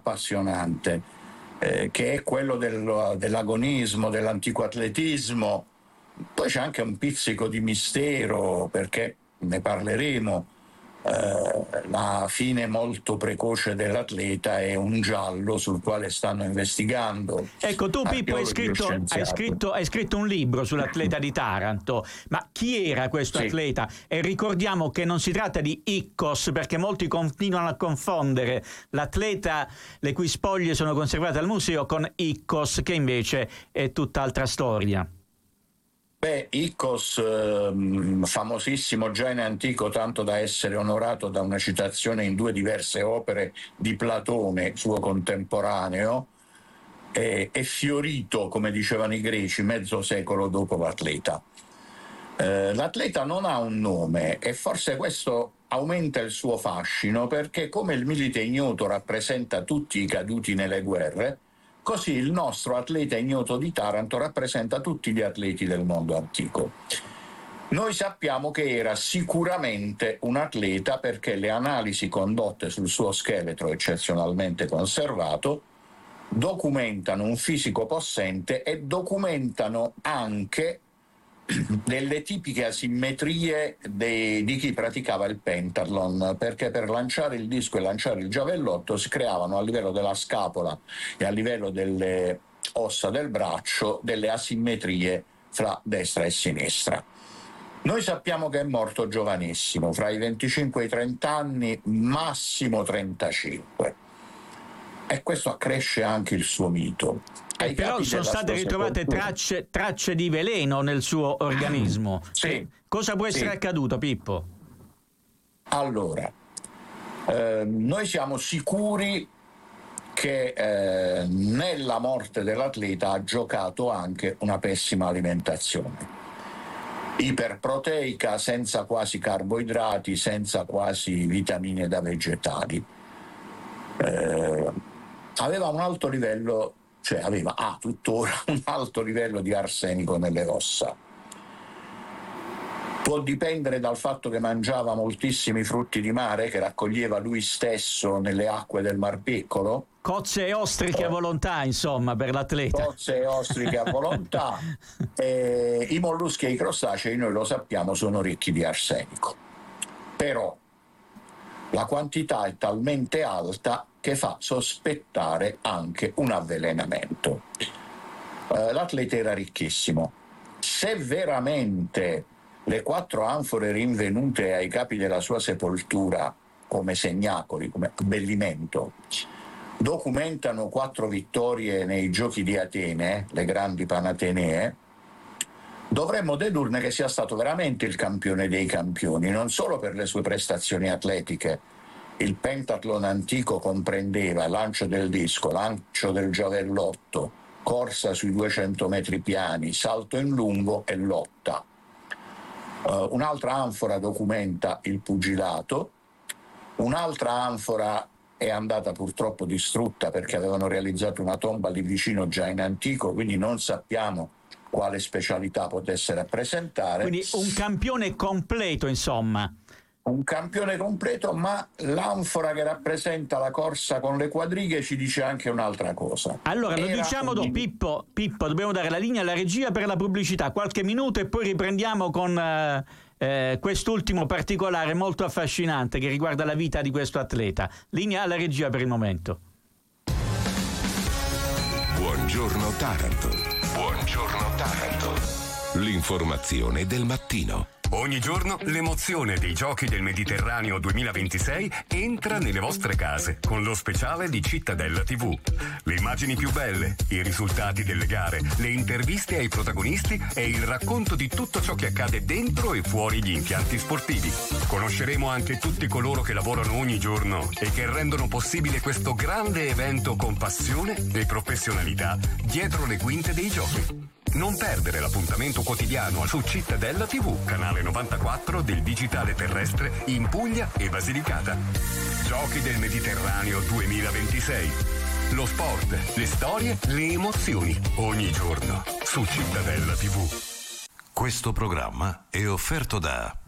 appassionante, che è quello dell'agonismo, dell'antico atletismo. Poi c'è anche un pizzico di mistero, perché ne parleremo. La fine molto precoce dell'atleta è un giallo sul quale stanno investigando. Ecco, tu Pippo hai scritto un libro sull'atleta di Taranto, ma chi era questo atleta? E ricordiamo che non si tratta di Iccos, perché molti continuano a confondere l'atleta le cui spoglie sono conservate al museo con Iccos, che invece è tutt'altra storia. Iccos, famosissimo già in antico, tanto da essere onorato da una citazione in 2 diverse opere di Platone, suo contemporaneo, è fiorito, come dicevano i greci, mezzo secolo dopo l'atleta. L'atleta non ha un nome e forse questo aumenta il suo fascino, perché come il milite ignoto rappresenta tutti i caduti nelle guerre, così il nostro atleta ignoto di Taranto rappresenta tutti gli atleti del mondo antico. Noi sappiamo che era sicuramente un atleta perché le analisi condotte sul suo scheletro, eccezionalmente conservato, documentano un fisico possente e documentano anche delle tipiche asimmetrie di chi praticava il pentathlon, perché per lanciare il disco e lanciare il giavellotto si creavano a livello della scapola e a livello delle ossa del braccio delle asimmetrie fra destra e sinistra. Noi sappiamo che è morto giovanissimo, fra i 25 e i 30 anni, massimo 35, e questo accresce anche il suo mito. Però sono state ritrovate tracce di veleno nel suo organismo. Sì. Cosa può essere accaduto, Pippo? Allora, noi siamo sicuri che nella morte dell'atleta ha giocato anche una pessima alimentazione. Iperproteica, senza quasi carboidrati, senza quasi vitamine da vegetali. Aveva un alto livello, ha tuttora un alto livello di arsenico nelle ossa. Può dipendere dal fatto che mangiava moltissimi frutti di mare che raccoglieva lui stesso nelle acque del Mar Piccolo. Cozze e ostriche a volontà, insomma, per l'atleta. Cozze e ostriche a volontà. I molluschi e i crostacei, noi lo sappiamo, sono ricchi di arsenico. Però la quantità è talmente alta che fa sospettare anche un avvelenamento. L'atleta era ricchissimo. Se veramente le 4 anfore rinvenute ai capi della sua sepoltura come segnacoli, come abbellimento, documentano 4 vittorie nei giochi di Atene, le grandi Panatenee, dovremmo dedurne che sia stato veramente il campione dei campioni, non solo per le sue prestazioni atletiche. Il pentathlon antico comprendeva lancio del disco, lancio del giavellotto, corsa sui 200 metri piani, salto in lungo e lotta. Un'altra anfora documenta il pugilato, un'altra anfora è andata purtroppo distrutta perché avevano realizzato una tomba lì vicino già in antico, quindi non sappiamo quale specialità potesse rappresentare. Quindi un campione completo, insomma. Un campione completo, ma l'anfora che rappresenta la corsa con le quadrighe ci dice anche un'altra cosa. Allora, lo diciamo dopo, Pippo, dobbiamo dare la linea alla regia per la pubblicità, qualche minuto, e poi riprendiamo con quest'ultimo particolare molto affascinante che riguarda la vita di questo atleta. Linea alla regia per il momento. Buongiorno Taranto. Buongiorno Taranto. L'informazione del mattino. Ogni giorno l'emozione dei Giochi del Mediterraneo 2026 entra nelle vostre case con lo speciale di Cittadella TV. Le immagini più belle, i risultati delle gare, le interviste ai protagonisti e il racconto di tutto ciò che accade dentro e fuori gli impianti sportivi. Conosceremo anche tutti coloro che lavorano ogni giorno e che rendono possibile questo grande evento con passione e professionalità dietro le quinte dei Giochi. Non perdere l'appuntamento quotidiano su Cittadella TV, canale 94 del digitale terrestre in Puglia e Basilicata. Giochi del Mediterraneo 2026. Lo sport, le storie, le emozioni, ogni giorno su Cittadella TV. Questo programma è offerto da